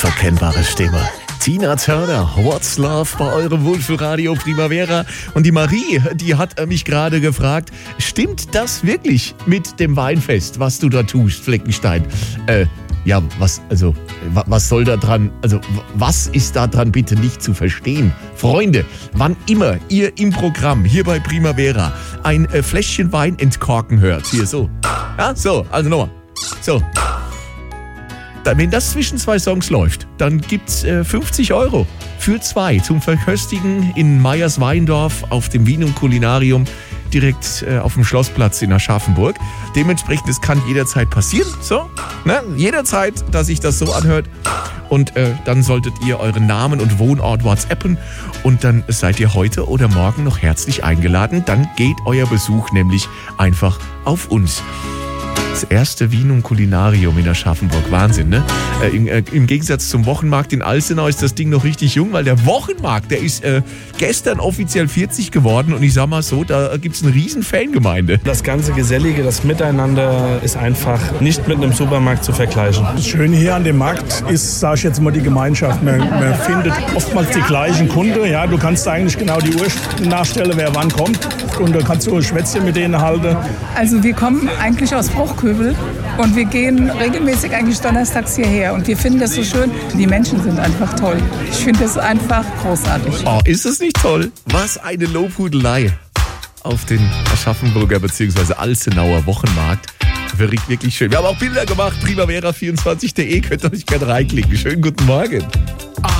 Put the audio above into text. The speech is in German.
Unverkennbare Stimme. Tina Turner, What's Love bei eurem Wohlfühlradio Primavera. Und die Marie, die hat mich gerade gefragt, stimmt das wirklich mit dem Weinfest, was du da tust, Fleckenstein? Ja, was soll da dran, was ist da dran bitte nicht zu verstehen? Freunde, wann immer ihr im Programm hier bei Primavera ein Fläschchen Wein entkorken hört, hier so. Ja, so, also nochmal. So. Wenn das zwischen zwei Songs läuft, dann gibt's 50 € für zwei zum Verköstigen in Meyers Weindorf auf dem Vinum Culinarium direkt auf dem Schlossplatz in Aschaffenburg. Dementsprechend, es kann jederzeit passieren, so, ne? Jederzeit, dass sich das so anhört. Und dann solltet ihr euren Namen und Wohnort WhatsAppen und dann seid ihr heute oder morgen noch herzlich eingeladen. Dann geht euer Besuch nämlich einfach auf uns. Das erste Vinum Culinarium in Aschaffenburg. Wahnsinn, ne? Im Gegensatz zum Wochenmarkt in Alzenau ist das Ding noch richtig jung, weil der Wochenmarkt, der ist gestern offiziell 40 geworden und ich sag mal so, da gibt's eine riesen Fangemeinde. Das ganze Gesellige, das Miteinander ist einfach nicht mit einem Supermarkt zu vergleichen. Das Schöne hier an dem Markt ist, sage ich jetzt mal, die Gemeinschaft. Man findet oftmals die gleichen Kunden. Ja, du kannst eigentlich genau die Uhr nachstellen, wer wann kommt. Und da kannst du ein Schwätzchen mit denen halten. Also wir kommen eigentlich aus Bruchköbel und wir gehen regelmäßig eigentlich donnerstags hierher. Und wir finden das so schön. Die Menschen sind einfach toll. Ich finde das einfach großartig. Oh, ist das nicht toll? Was eine Lobhudelei auf den Aschaffenburger bzw. Alzenauer Wochenmarkt. Wirklich schön. Wir haben auch Bilder gemacht. Primavera24.de. Könnt ihr euch gerne reinklicken. Schönen guten Morgen.